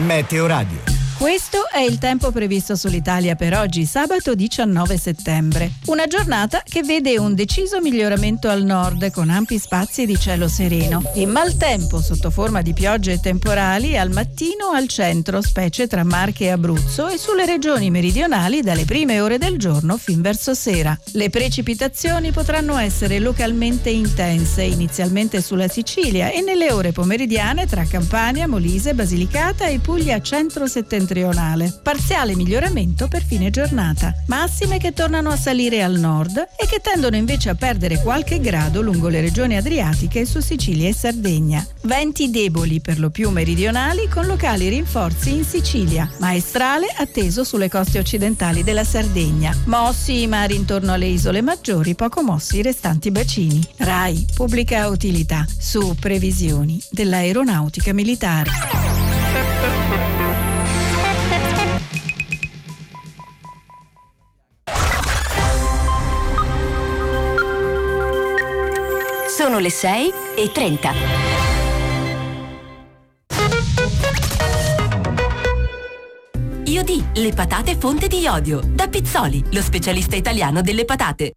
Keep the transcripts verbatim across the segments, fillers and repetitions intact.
Meteoradio. Questo è il tempo previsto sull'Italia per oggi, sabato diciannove settembre. Una giornata che vede un deciso miglioramento al nord con ampi spazi di cielo sereno e maltempo sotto forma di piogge e temporali al mattino al centro, specie tra Marche e Abruzzo, e sulle regioni meridionali dalle prime ore del giorno fin verso sera. Le precipitazioni potranno essere localmente intense, inizialmente sulla Sicilia e nelle ore pomeridiane tra Campania, Molise, Basilicata e Puglia centro-settentrionale. Parziale miglioramento per fine giornata. Massime che tornano a salire al nord e che tendono invece a perdere qualche grado lungo le regioni adriatiche su Sicilia e Sardegna. Venti deboli per lo più meridionali con locali rinforzi in Sicilia. Maestrale atteso sulle coste occidentali della Sardegna. Mossi i mari intorno alle isole maggiori, poco mossi i restanti bacini. RAI, pubblica utilità, su previsioni dell'aeronautica militare. Sono le sei e trenta. Iodì, le patate fonte di iodio. Da Pizzoli, lo specialista italiano delle patate.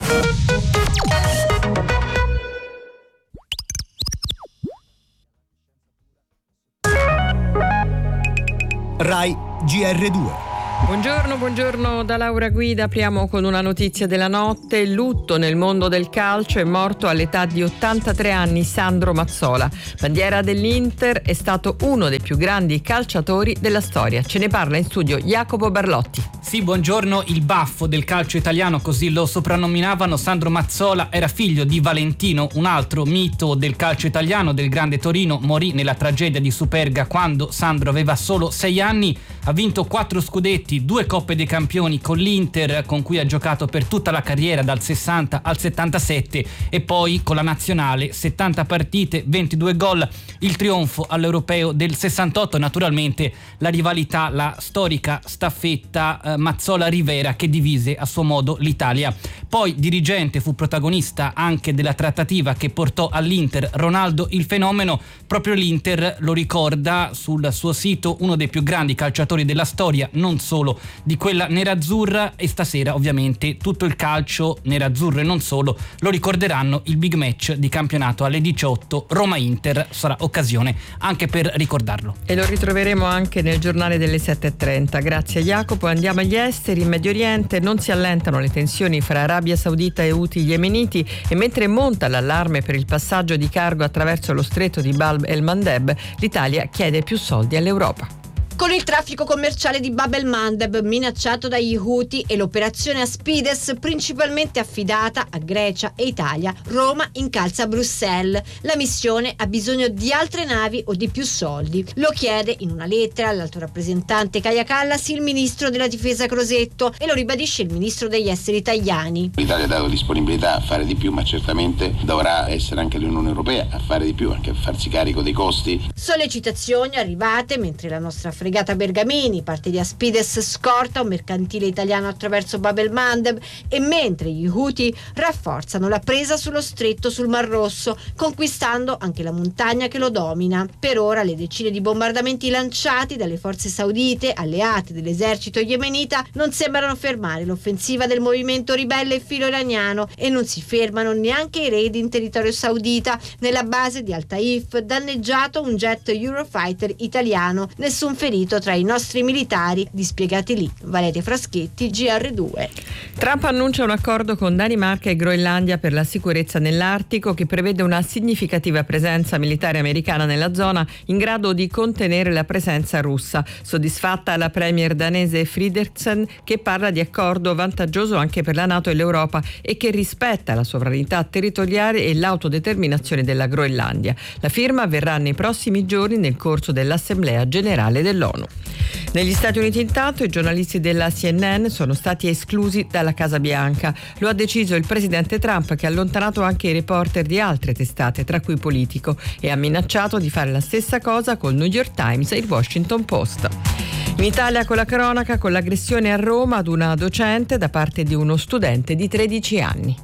RAI G R due. Buongiorno, buongiorno da Laura Guida. Apriamo con una notizia della notte. Lutto nel mondo del calcio, è morto all'età di ottantatré anni Sandro Mazzola. Bandiera dell'Inter, è stato uno dei più grandi calciatori della storia. Ce ne parla in studio Jacopo Barlotti. Sì, buongiorno. Il baffo del calcio italiano, così lo soprannominavano. Sandro Mazzola era figlio di Valentino, un altro mito del calcio italiano, del grande Torino. Morì nella tragedia di Superga quando Sandro aveva solo sei anni. Ha vinto quattro scudetti, due Coppe dei Campioni con l'Inter, con cui ha giocato per tutta la carriera dal sessanta al settantasette, e poi con la nazionale settanta partite, ventidue gol, il trionfo all'Europeo del sessantotto, naturalmente la rivalità, la storica staffetta eh, Mazzola-Rivera che divise a suo modo l'Italia. Poi dirigente, fu protagonista anche della trattativa che portò all'Inter Ronaldo il fenomeno. Proprio l'Inter lo ricorda sul suo sito uno dei più grandi calciatori della storia, non solo di quella nerazzurra, e stasera ovviamente tutto il calcio nerazzurro e non solo lo ricorderanno. Il big match di campionato alle diciotto, Roma-Inter, sarà occasione anche per ricordarlo. E lo ritroveremo anche nel giornale delle sette e trenta. Grazie Jacopo. Andiamo agli esteri. In Medio Oriente non si allentano le tensioni fra Arabia Saudita e Houthi yemeniti, e mentre monta l'allarme per il passaggio di cargo attraverso lo stretto di Bab el-Mandeb, l'Italia chiede più soldi all'Europa. Con il traffico commerciale di Bab el-Mandeb minacciato dagli Houthi e l'operazione Aspides principalmente affidata a Grecia e Italia, Roma incalza Bruxelles. La missione ha bisogno di altre navi o di più soldi. Lo chiede in una lettera all'alto rappresentante Kaja Kallas il ministro della difesa Crosetto, e lo ribadisce il ministro degli esteri Tajani. L'Italia ha dato disponibilità a fare di più, ma certamente dovrà essere anche l'Unione Europea a fare di più, anche a farsi carico dei costi. Sollecitazioni arrivate mentre la nostra fregata Bergamini parte di Aspides scorta un mercantile italiano attraverso Bab el-Mandeb, e mentre gli Houthi rafforzano la presa sullo stretto sul Mar Rosso, conquistando anche la montagna che lo domina. Per ora le decine di bombardamenti lanciati dalle forze saudite alleate dell'esercito yemenita non sembrano fermare l'offensiva del movimento ribelle filo-iraniano, e non si fermano neanche i raid in territorio saudita. Nella base di Al-Taif danneggiato un jet Eurofighter italiano, nessun ferito tra i nostri militari dispiegati lì. Valeria Fraschetti, G R due. Trump annuncia un accordo con Danimarca e Groenlandia per la sicurezza nell'Artico, che prevede una significativa presenza militare americana nella zona in grado di contenere la presenza russa. Soddisfatta la premier danese Frederiksen, che parla di accordo vantaggioso anche per la NATO e l'Europa e che rispetta la sovranità territoriale e l'autodeterminazione della Groenlandia. La firma avverrà nei prossimi giorni nel corso dell'Assemblea Generale dell'ONU. Negli Stati Uniti intanto i giornalisti della C N N sono stati esclusi dalla Casa Bianca. Lo ha deciso il presidente Trump, che ha allontanato anche i reporter di altre testate, tra cui Politico, e ha minacciato di fare la stessa cosa col New York Times e il Washington Post. In Italia con la cronaca, con l'aggressione a Roma ad una docente da parte di uno studente di tredici anni.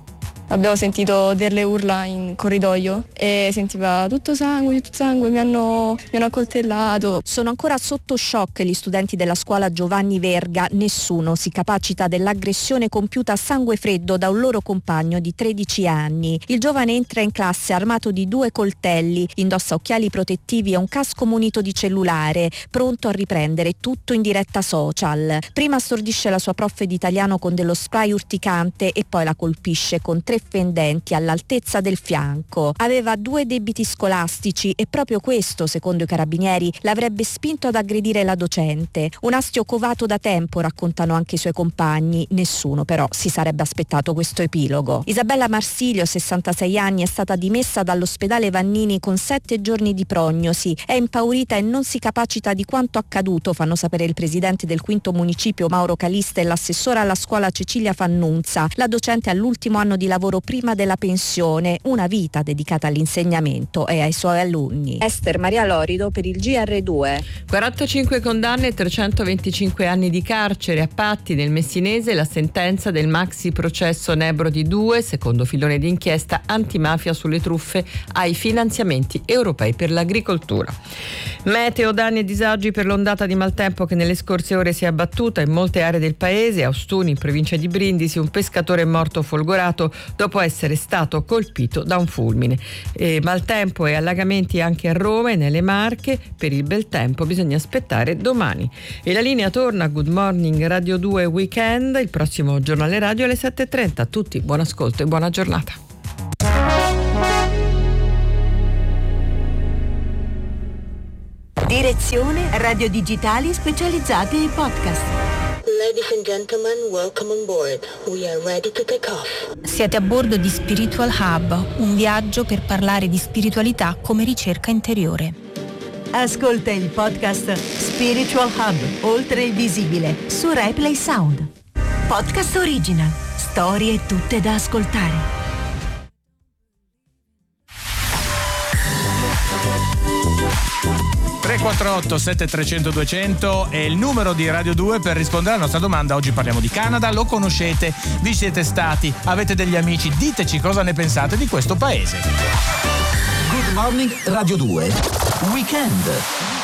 Abbiamo sentito delle urla in corridoio e sentiva tutto sangue, tutto sangue, mi hanno, mi hanno accoltellato. Sono ancora sotto shock gli studenti della scuola Giovanni Verga. Nessuno si capacita dell'aggressione compiuta a sangue freddo da un loro compagno di tredici anni. Il giovane entra in classe armato di due coltelli, indossa occhiali protettivi e un casco munito di cellulare, pronto a riprendere tutto in diretta social. Prima stordisce la sua prof di italiano con dello spray urticante e poi la colpisce con tre fendenti all'altezza del fianco. Aveva due debiti scolastici e proprio questo, secondo i carabinieri, l'avrebbe spinto ad aggredire la docente. Un astio covato da tempo, raccontano anche i suoi compagni. Nessuno però si sarebbe aspettato questo epilogo. Isabella Marsilio, sessantasei anni, è stata dimessa dall'ospedale Vannini con sette giorni di prognosi. È impaurita e non si capacita di quanto accaduto, fanno sapere il presidente del quinto municipio Mauro Calista e l'assessora alla scuola Cecilia Fannunza. La docente all'ultimo anno di lavoro prima della pensione, una vita dedicata all'insegnamento e ai suoi alunni. Ester Maria Lorido per il G R due. quarantacinque condanne e trecentoventicinque anni di carcere a Patti nel Messinese, la sentenza del maxi processo Nebrodi due, secondo filone di inchiesta antimafia sulle truffe ai finanziamenti europei per l'agricoltura. Meteo, danni e disagi per l'ondata di maltempo che nelle scorse ore si è abbattuta in molte aree del paese. A Ostuni, in provincia di Brindisi, un pescatore è morto folgorato dopo essere stato colpito da un fulmine. E maltempo e allagamenti anche a Roma e nelle Marche. Per il bel tempo bisogna aspettare domani. E la linea torna a Good Morning Radio due Weekend, il prossimo giornale radio alle sette e trenta. A tutti buon ascolto e buona giornata. Direzione Radio Digitali specializzate ai podcast. Ladies and gentlemen, welcome on board. We are ready to take off. Siete a bordo di Spiritual Hub, un viaggio per parlare di spiritualità come ricerca interiore. Ascolta il podcast Spiritual Hub, oltre il visibile, su Replay Sound. Podcast original, storie tutte da ascoltare. tre quattro otto sette tre zero zero due zero zero è il numero di Radio due per rispondere alla nostra domanda. Oggi parliamo di Canada, lo conoscete? Vi siete stati? Avete degli amici? Diteci cosa ne pensate di questo paese. Good Morning Radio due Weekend.